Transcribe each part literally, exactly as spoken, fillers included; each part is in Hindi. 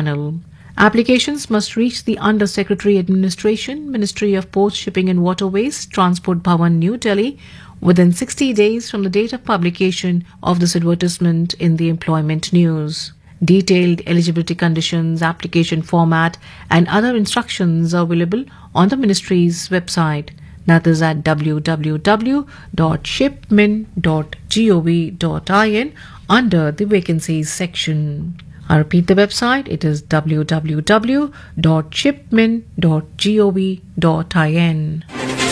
panel. Applications must reach the Under Secretary Administration, Ministry of Ports, Shipping and Waterways, Transport Bhavan, New Delhi, within sixty days from the date of publication of this advertisement in the Employment News. Detailed eligibility conditions, application format, and other instructions are available on the Ministry's website. That is at w w w dot shipmin dot gov dot in under the vacancies section. I repeat the website, it is w w w dot shipmin dot gov dot in.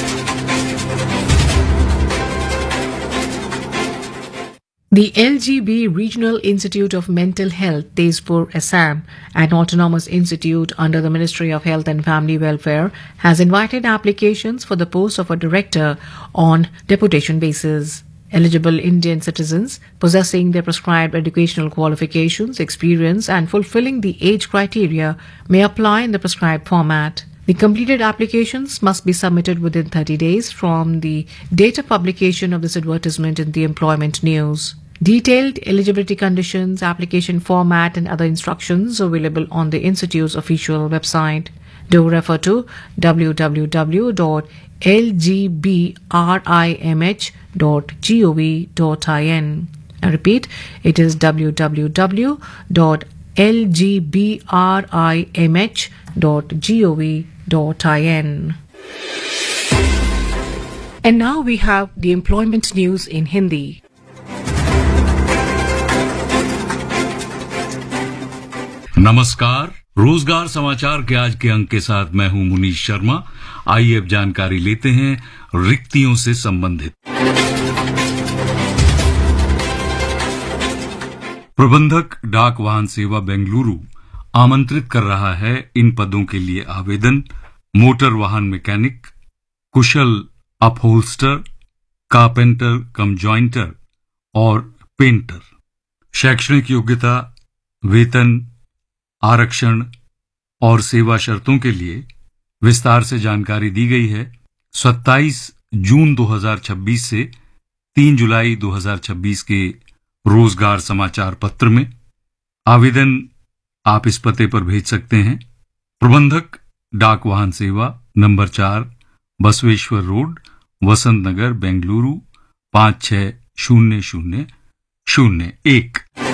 The L G B Regional Institute of Mental Health, Tezpur, Assam, an autonomous institute under the Ministry of Health and Family Welfare, has invited applications for the post of a director on deputation basis. Eligible Indian citizens possessing their prescribed educational qualifications, experience, and fulfilling the age criteria may apply in the prescribed format. The completed applications must be submitted within thirty days from the date of publication of this advertisement in the Employment News. Detailed eligibility conditions, application format, and other instructions are available on the Institute's official website. Do refer to w w w dot l g b r i m h dot gov dot in. I repeat, it is w w w dot l g b r i m h dot gov dot in. And now we have the Employment News in Hindi. नमस्कार, रोजगार समाचार के आज के अंक के साथ मैं हूं मुनीश शर्मा। आइए अब जानकारी लेते हैं रिक्तियों से संबंधित। प्रबंधक डाक वाहन सेवा बेंगलुरु आमंत्रित कर रहा है इन पदों के लिए आवेदन: मोटर वाहन मैकेनिक, कुशल अपहोल्स्टर, कारपेंटर कम जॉइंटर और पेंटर। शैक्षणिक योग्यता, वेतन, आरक्षण और सेवा शर्तों के लिए विस्तार से जानकारी दी गई है। सत्ताईस जून दो हज़ार छब्बीस से तीन जुलाई दो हज़ार छब्बीस के रोजगार समाचार पत्र में आवेदन आप इस पते पर भेज सकते हैं: प्रबंधक डाक वाहन सेवा, नंबर चार, बसवेश्वर रोड, वसंत नगर, बेंगलुरु पांच छह शून्य शून्य शून्य एक।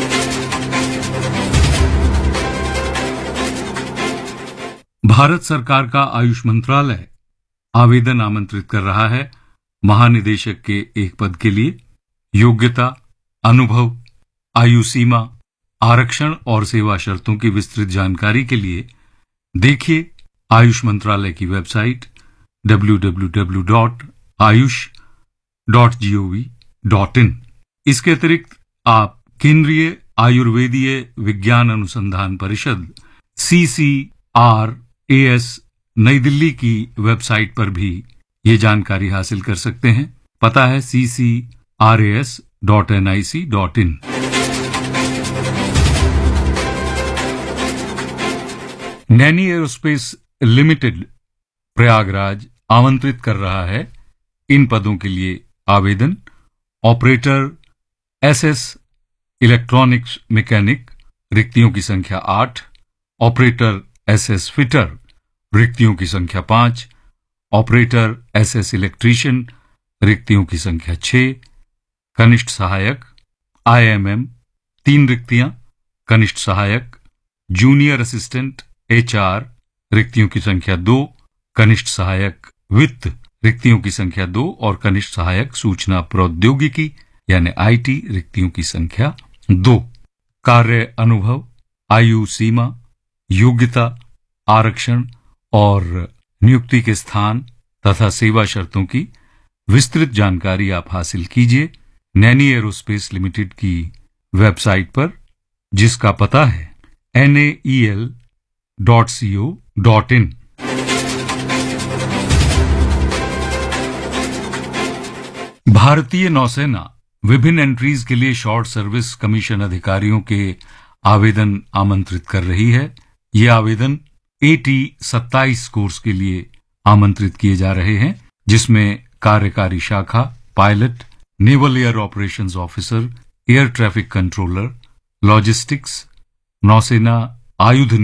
भारत सरकार का आयुष मंत्रालय आवेदन आमंत्रित कर रहा है महानिदेशक के एक पद के लिए। योग्यता, अनुभव, आयु सीमा, आरक्षण और सेवा शर्तों की विस्तृत जानकारी के लिए देखिए आयुष मंत्रालय की website w w w dot ayush dot gov dot in। इसके अतिरिक्त आप केंद्रीय आयुर्वेदीय विज्ञान अनुसंधान परिषद सी सी आर ए एस नई दिल्ली की वेबसाइट पर भी ये जानकारी हासिल कर सकते हैं। पता है सी C R A S dot N I C dot in. Naini aerospace limited Prayagraj आमंत्रित कर रहा है इन पदों के लिए आवेदन: operator S S electronics mechanic, रिक्तियों की संख्या आठ; ऑपरेटर एस एस फिटर, रिक्तियों की संख्या पांच; ऑपरेटर एस एस इलेक्ट्रीशियन, रिक्तियों की संख्या छह; कनिष्ठ सहायक आई एम एम, तीन रिक्तियां; कनिष्ठ सहायक जूनियर असिस्टेंट एच आर, रिक्तियों की संख्या दो; कनिष्ठ सहायक वित्त, रिक्तियों की संख्या दो; और कनिष्ठ सहायक सूचना प्रौद्योगिकी यानी आई टी, रिक्तियों की संख्या दो। कार्य अनुभव, आयु सीमा, योग्यता, आरक्षण और नियुक्ति के स्थान तथा सेवा शर्तों की विस्तृत जानकारी आप हासिल कीजिए नैनी एरोस्पेस लिमिटेड की वेबसाइट पर, जिसका पता है N A E L dot C O dot in. भारतीय नौसेना विभिन्न एंट्रीज के लिए शॉर्ट सर्विस कमीशन अधिकारियों के आवेदन आमंत्रित कर रही है। ये आवेदन ए टी सत्ताईस कोर्स के लिए आमंत्रित किए जा रहे हैं, जिसमें कार्यकारी शाखा, pilot, naval air operations officer, air traffic controller, logistics, नौसेना आयुध